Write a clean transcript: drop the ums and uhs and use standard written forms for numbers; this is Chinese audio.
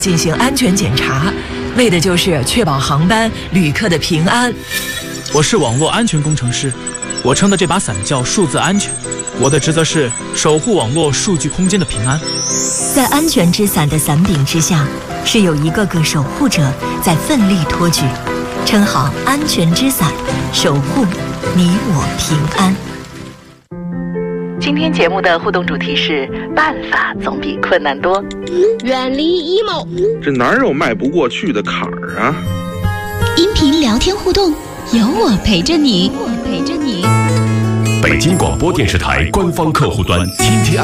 进行安全检查，为的就是确保航班旅客的平安。 我是网络安全工程师，我撑的这把伞叫数字安全，我的职责是守护网络数据空间的平安。 在安全之伞的伞柄之下，是有一个个守护者在奋力托举，撑好安全之伞，守护你我平安。 今天节目的互动主题是办法总比困难多。 远离 emo， 这哪有迈不过去的坎儿啊？ 音频聊天互动，有我陪着你。 北京广播电视台官方客户端 TTI